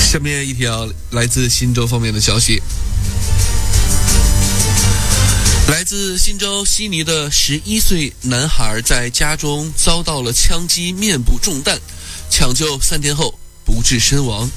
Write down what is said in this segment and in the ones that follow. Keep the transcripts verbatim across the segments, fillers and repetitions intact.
下面一条来自新州方面的消息，来自新州悉尼的十一岁男孩在家中遭到了枪击，面部中弹，抢救三天后不治身亡。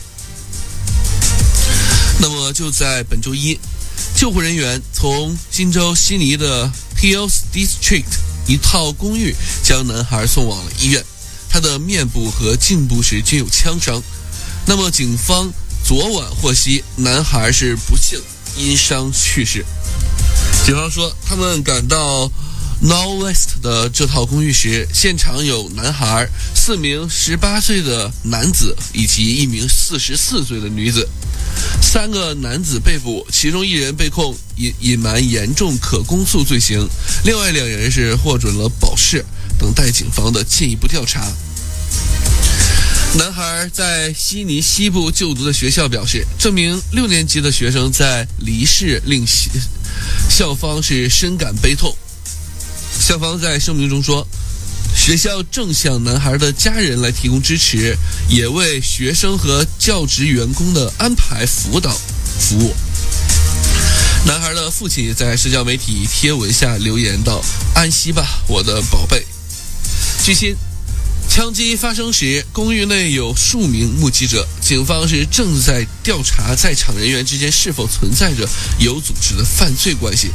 那么就在本周一，救护人员从新州悉尼的 Hills District 一套公寓将男孩送往了医院，他的面部和颈部时均有枪伤。那么警方昨晚获悉，男孩是不幸因伤去世。警方说，他们赶到 Northwest 的这套公寓时，现场有男孩、四名十八岁的男子以及一名四十四岁的女子。三个男子被捕，其中一人被控隐隐瞒严重可公诉罪行，另外两人是获准了保释，等待警方的进一步调查。男孩在悉尼西部就读的学校表示，这名六年级的学生在离世令校方是深感悲痛。校方在声明中说，学校正向男孩的家人来提供支持，也为学生和教职员工的安排辅导服务。男孩的父亲也在社交媒体贴文下留言道：“安息吧，我的宝贝。”据悉，枪击发生时，公寓内有数名目击者，警方是正在调查在场人员之间是否存在着有组织的犯罪关系。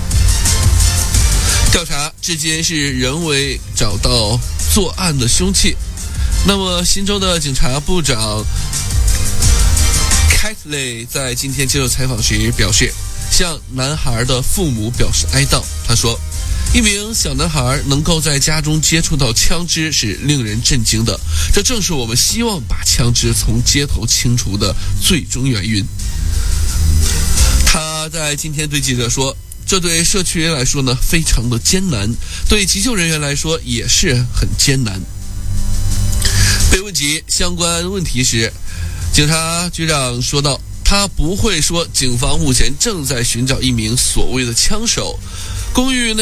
调查至今是仍未找到作案的凶器。那么，新州的警察部长 Catley 在今天接受采访时表示，向男孩的父母表示哀悼。他说，一名小男孩能够在家中接触到枪支是令人震惊的，这正是我们希望把枪支从街头清除的最终原因。他在今天对记者说，这对社区人来说呢非常的艰难，对急救人员来说也是很艰难。被问及相关问题时，警察局长说道，他不会说警方目前正在寻找一名所谓的枪手。公寓内